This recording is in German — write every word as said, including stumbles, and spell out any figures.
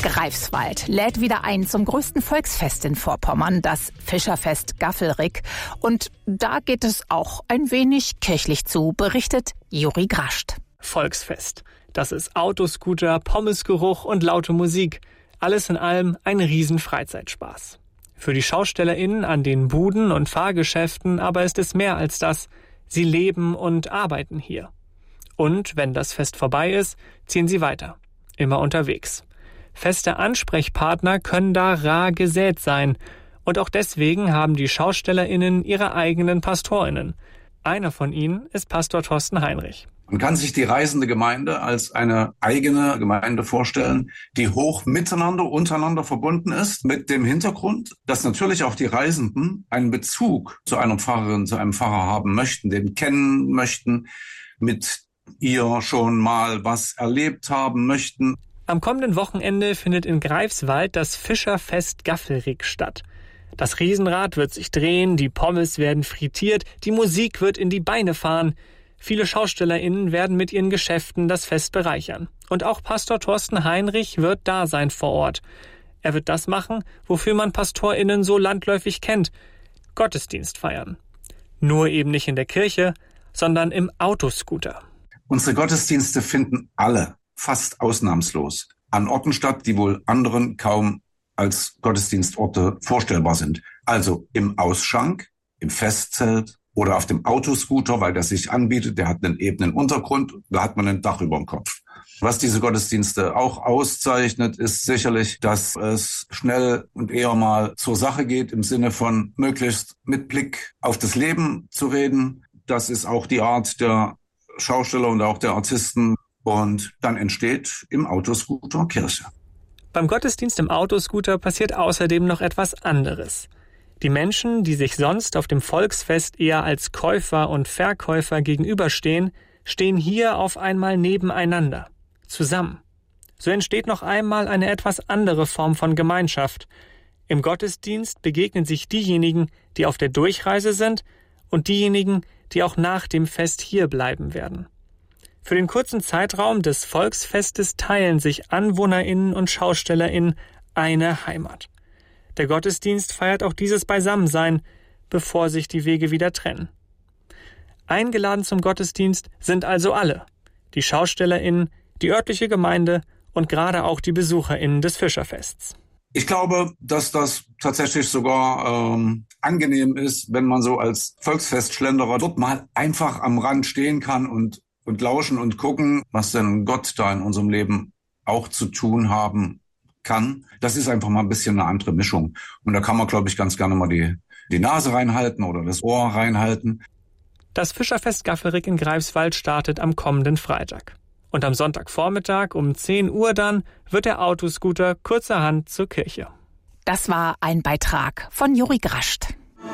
Greifswald lädt wieder ein zum größten Volksfest in Vorpommern, das Fischerfest Gaffelrick. Und da geht es auch ein wenig kirchlich zu, berichtet Juri Grascht. Volksfest. Das ist Autoscooter, Pommesgeruch und laute Musik. Alles in allem ein riesen Freizeitspaß. Für die SchaustellerInnen an den Buden und Fahrgeschäften aber ist es mehr als das. Sie leben und arbeiten hier. Und wenn das Fest vorbei ist, ziehen sie weiter. Immer unterwegs. Feste Ansprechpartner können da rar gesät sein. Und auch deswegen haben die SchaustellerInnen ihre eigenen PastorInnen. Einer von ihnen ist Pastor Thorsten Heinrich. Man kann sich die reisende Gemeinde als eine eigene Gemeinde vorstellen, die hoch miteinander, untereinander verbunden ist, mit dem Hintergrund, dass natürlich auch die Reisenden einen Bezug zu einer Pfarrerin, zu einem Pfarrer haben möchten, den kennen möchten, mit ihr schon mal was erlebt haben möchten. Am kommenden Wochenende findet in Greifswald das Fischerfest Gaffelrick statt. Das Riesenrad wird sich drehen, die Pommes werden frittiert, die Musik wird in die Beine fahren. Viele SchaustellerInnen werden mit ihren Geschäften das Fest bereichern. Und auch Pastor Thorsten Heinrich wird da sein vor Ort. Er wird das machen, wofür man PastorInnen so landläufig kennt: Gottesdienst feiern. Nur eben nicht in der Kirche, sondern im Autoscooter. Unsere Gottesdienste finden alle, fast ausnahmslos, an Orten statt, die wohl anderen kaum als Gottesdienstorte vorstellbar sind. Also im Ausschank, im Festzelt oder auf dem Autoscooter, weil der sich anbietet, der hat einen ebenen Untergrund, da hat man ein Dach über dem Kopf. Was diese Gottesdienste auch auszeichnet, ist sicherlich, dass es schnell und eher mal zur Sache geht, im Sinne von möglichst mit Blick auf das Leben zu reden. Das ist auch die Art der Schausteller und auch der Artisten. Und dann entsteht im Autoscooter Kirche. Beim Gottesdienst im Autoscooter passiert außerdem noch etwas anderes. Die Menschen, die sich sonst auf dem Volksfest eher als Käufer und Verkäufer gegenüberstehen, stehen hier auf einmal nebeneinander, zusammen. So entsteht noch einmal eine etwas andere Form von Gemeinschaft. Im Gottesdienst begegnen sich diejenigen, die auf der Durchreise sind, und diejenigen, die auch nach dem Fest hier bleiben werden. Für den kurzen Zeitraum des Volksfestes teilen sich AnwohnerInnen und SchaustellerInnen eine Heimat. Der Gottesdienst feiert auch dieses Beisammensein, bevor sich die Wege wieder trennen. Eingeladen zum Gottesdienst sind also alle: die SchaustellerInnen, die örtliche Gemeinde und gerade auch die BesucherInnen des Fischerfests. Ich glaube, dass das tatsächlich sogar ähm, angenehm ist, wenn man so als Volksfestschlenderer dort mal einfach am Rand stehen kann und, und lauschen und gucken, was denn Gott da in unserem Leben auch zu tun haben kann. Das ist einfach mal ein bisschen eine andere Mischung. Und da kann man, glaube ich, ganz gerne mal die, die Nase reinhalten oder das Ohr reinhalten. Das Fischerfest Gaffelrick in Greifswald startet am kommenden Freitag. Und am Sonntagvormittag um zehn Uhr dann wird der Autoscooter kurzerhand zur Kirche. Das war ein Beitrag von Juri Grascht.